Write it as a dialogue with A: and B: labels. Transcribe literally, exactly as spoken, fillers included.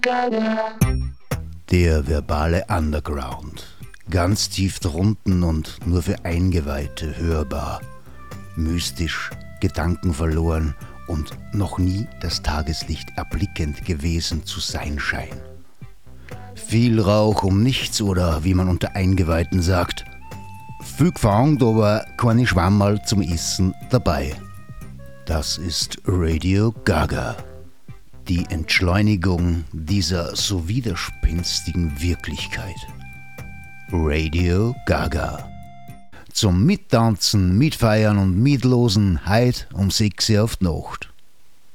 A: Der verbale Underground. Ganz tief drunten und nur für Eingeweihte hörbar. Mystisch, gedankenverloren und noch nie das Tageslicht erblickend gewesen zu sein scheint. Viel Rauch um nichts oder wie man unter Eingeweihten sagt, viel gefangen, aber keine Schwammerl zum Essen dabei. Das ist Radio Gaga. Die Entschleunigung dieser so widerspenstigen Wirklichkeit. Radio Gaga. Zum Mittanzen, Mitfeiern und Mitlosen heut um sechs Uhr auf die Nacht.